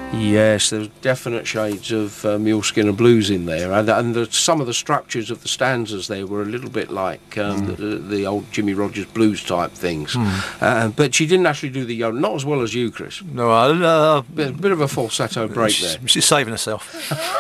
Yes, there's definite shades of Muleskin and Blues in there, and some of the structures of the stanzas there were a little bit like the old Jimmy Rogers blues type things. But she didn't actually do the yodel, not as well as you, Chris. No, a bit of a falsetto break there. She's saving herself.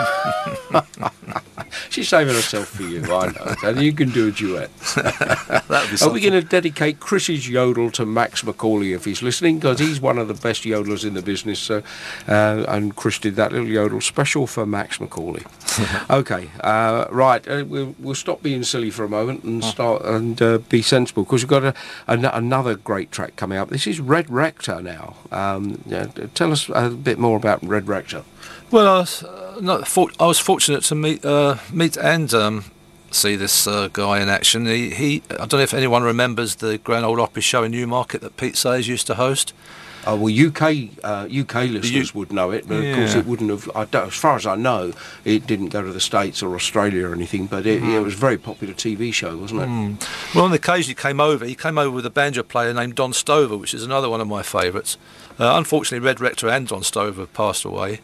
She's saving herself for you, I know. And you can do a duet. Are we going to dedicate Chris's yodel to Max Macaulay if he's listening? Because he's one of the best yodelers in the business. So, and Chris did that little yodel special for Max Macaulay. Okay, right. We'll stop being silly for a moment and start and be sensible, because we've got another great track coming up. This is Red Rector now. Tell us a bit more about Red Rector. Well, I was fortunate to meet and see this guy in action. He I don't know if anyone remembers the Grand Ole Opry show in Newmarket that Pete Sayers used to host. Well, UK listeners would know it, but of course it wouldn't have. As far as I know, it didn't go to the States or Australia or anything. But it was a very popular TV show, wasn't it? Well, on the occasion he came over with a banjo player named Don Stover, which is another one of my favourites. Unfortunately, Red Rector and Don Stover have passed away.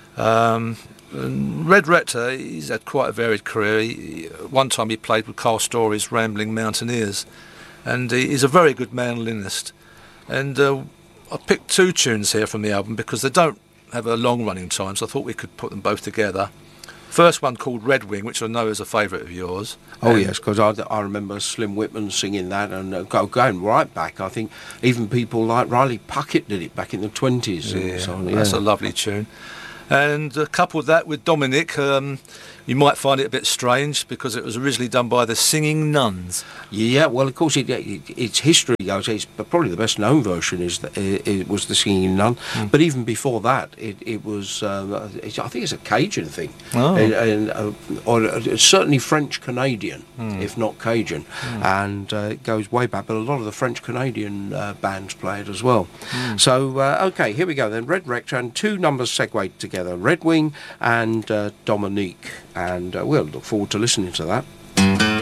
Red Rector, he's had quite a varied career. One time he played with Carl Story's Rambling Mountaineers, and he's a very good mandolinist. And I picked two tunes here from the album because they don't have a long running time, so I thought we could put them both together. First one called Red Wing, which I know is a favourite of yours. Oh yes, because I remember Slim Whitman singing that, and going right back, I think even people like Riley Puckett did it back in the 20s. Yeah, so on, that's a lovely tune. And coupled that with Dominic, you might find it a bit strange because it was originally done by the Singing Nuns. Yeah, well, of course, its history goes. It's probably the best known version it was the Singing Nun. But even before that, it was. I think it's a Cajun thing, or certainly French Canadian, if not Cajun, and it goes way back. But a lot of the French Canadian bands play it as well. So okay, here we go then. Red Rector, and two numbers segued together: Red Wing and Dominique. And we'll look forward to listening to that.